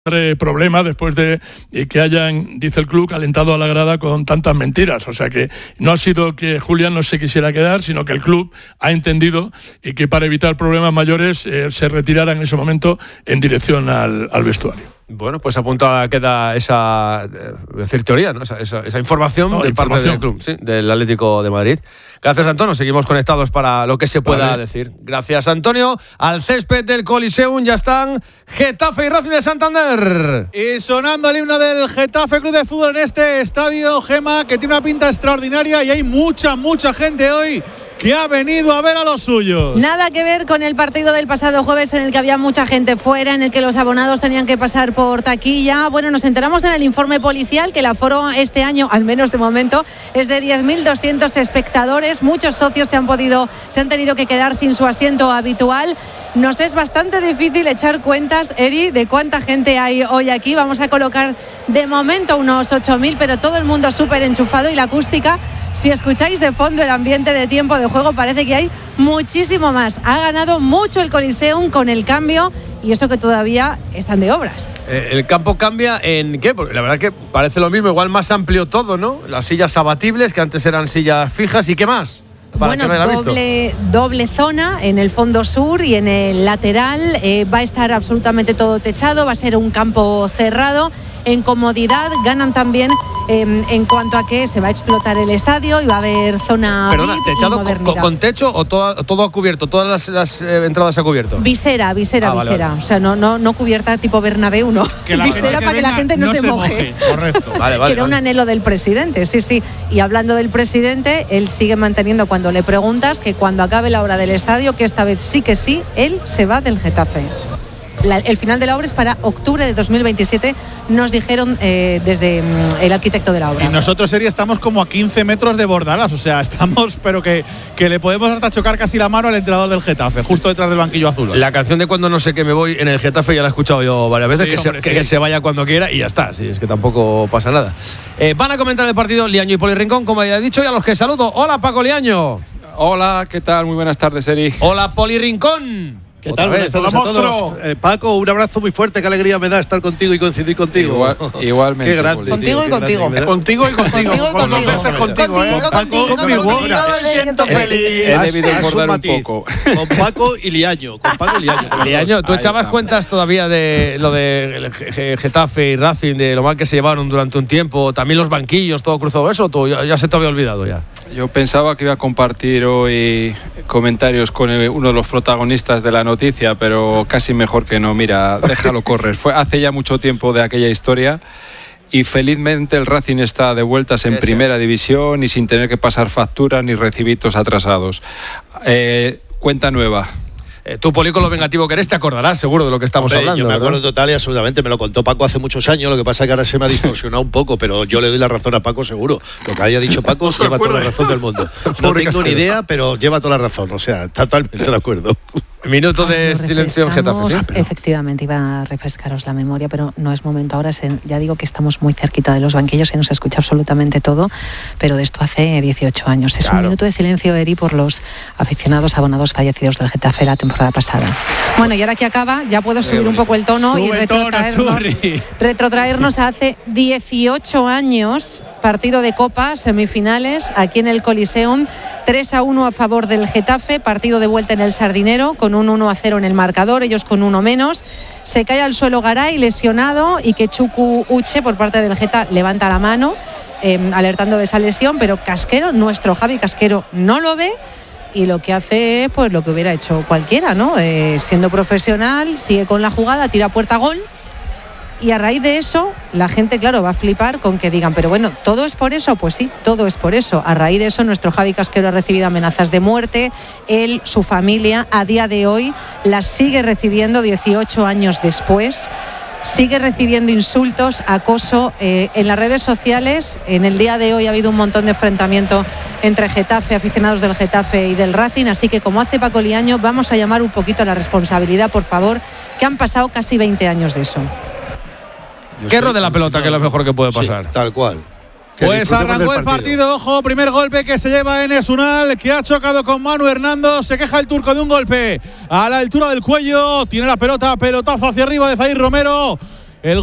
problemas después de que hayan, dice el club, calentado a la grada con tantas mentiras. O sea que no ha sido que Julián no se quisiera quedar, sino que el club ha entendido que para evitar problemas mayores se retirara en ese momento en dirección al vestuario. Bueno, pues apuntada queda esa teoría, ¿no? esa información de parte del club, sí, del Atlético de Madrid. Gracias, Antonio. Seguimos conectados para lo que se pueda decir. Gracias, Antonio. Al césped del Coliseum ya están Getafe y Racing de Santander. Y sonando el himno del Getafe Club de Fútbol en este estadio, Gema, que tiene una pinta extraordinaria y hay mucha gente hoy que ha venido a ver a los suyos. Nada que ver con el partido del pasado jueves en el que había mucha gente fuera, en el que los abonados tenían que pasar por taquilla. Bueno, nos enteramos en el informe policial que el aforo este año, al menos de momento, es de 10.200 espectadores. Muchos socios se han tenido que quedar sin su asiento habitual. Nos es bastante difícil echar cuentas, Eri, de cuánta gente hay hoy aquí. Vamos a colocar de momento unos 8.000, pero todo el mundo súper enchufado y la acústica, si escucháis de fondo el ambiente de tiempo de juego, parece que hay muchísimo más. Ha ganado mucho el Coliseum con el cambio y eso que todavía están de obras. ¿El campo cambia en qué? Porque la verdad que parece lo mismo, igual más amplio todo, ¿no? Las sillas abatibles, que antes eran sillas fijas, ¿y qué más? Bueno, doble zona en el fondo sur y en el lateral. Va a estar absolutamente todo techado, va a ser un campo cerrado. En comodidad ganan también en cuanto a que se va a explotar el estadio y va a haber zona Perdona, VIP ¿techado y modernidad. con techo o todo a cubierto? ¿Todas las entradas a cubierto? Visera. Vale. O sea, no cubierta tipo Bernabéu, no. Visera para que la gente no se moje. Correcto. Vale. Que era un anhelo del presidente, sí. Y hablando del presidente, él sigue manteniendo, cuando le preguntas, que cuando acabe la obra del estadio, que esta vez sí que sí, él se va del Getafe. El final de la obra es para octubre de 2027, nos dijeron desde el arquitecto de la obra. Y nosotros, Eri, estamos como a 15 metros de Bordalas, o sea, estamos, pero que le podemos hasta chocar casi la mano al entrenador del Getafe, justo detrás del banquillo azul. La canción de Cuando no sé que me voy en el Getafe ya la he escuchado yo varias veces, que se vaya cuando quiera y ya está, sí, es que tampoco pasa nada. Van a comentar el partido Liaño y Poli Rincón, como ya he dicho, y a los que saludo. Hola, Paco Liaño. Hola, ¿qué tal? Muy buenas tardes, Eri. Hola, Poli Rincón. ¿Qué tal? Buenas tardes a todos. Paco, un abrazo muy fuerte, qué alegría me da estar contigo y coincidir contigo. Igualmente. Qué grande. Contigo y contigo. Contigo y contigo. Con los dos es contigo. Siento feliz. He debido engordar un poco. Con Paco y Liaño. Liaño, ¿tú echabas cuentas todavía de lo de Getafe y Racing, de lo mal que se llevaron durante un tiempo? También los banquillos, todo cruzado eso, ¿o ya se te había olvidado ya? Yo pensaba que iba a compartir hoy comentarios con uno de los protagonistas de la noticia, pero casi mejor que no. Mira, déjalo correr. Fue hace ya mucho tiempo de aquella historia y felizmente el Racing está de vueltas en primera división y sin tener que pasar facturas ni recibitos atrasados. Cuenta nueva. Tú, Poli, con lo vengativo que eres, te acordarás seguro de lo que estamos hablando. Yo me acuerdo, ¿verdad? total y absolutamente, me lo contó Paco hace muchos años, lo que pasa es que ahora se me ha distorsionado un poco, pero yo le doy la razón a Paco seguro. Lo que haya dicho Paco lleva toda la razón del mundo. No tengo ni idea, pero lleva toda la razón, o sea, totalmente de acuerdo. Minuto de silencio en Getafe, ¿sí? Efectivamente, iba a refrescaros la memoria, pero no es momento ahora. Ya digo que estamos muy cerquita de los banquillos y no se escucha absolutamente todo, pero de esto hace 18 años. Es un minuto de silencio, Eri, por los aficionados abonados fallecidos del Getafe la temporada pasada. Bueno, y ahora que acaba, ya puedo subir un poco el tono y retrotraernos a hace 18 años, partido de Copa, semifinales, aquí en el Coliseum, 3-1 a favor del Getafe, partido de vuelta en el Sardinero, con un 1-0 en el marcador, ellos con uno menos. Se cae al suelo Garay, lesionado, y que Chuku Uche, por parte del Geta, levanta la mano, alertando de esa lesión, pero Casquero, nuestro Javi Casquero, no lo ve, y lo que hace es pues lo que hubiera hecho cualquiera, ¿no? Siendo profesional, sigue con la jugada, tira puerta gol. Y a raíz de eso, la gente, claro, va a flipar con que digan, pero bueno, ¿todo es por eso? Pues sí, todo es por eso. A raíz de eso, nuestro Javi Casquero ha recibido amenazas de muerte. Él, su familia, a día de hoy, las sigue recibiendo 18 años después. Sigue recibiendo insultos, acoso en las redes sociales. En el día de hoy ha habido un montón de enfrentamiento entre Getafe, aficionados del Getafe y del Racing. Así que, como hace Paco Liaño, vamos a llamar un poquito a la responsabilidad, por favor, que han pasado casi 20 años de eso. Que rode la pelota, que es lo mejor que puede pasar. Sí, tal cual. Pues arrancó el partido, ojo, primer golpe que se lleva Enes Unal, que ha chocado con Manu Hernando, se queja el turco de un golpe a la altura del cuello, tiene la pelota, pelotazo hacia arriba de Zair Romero,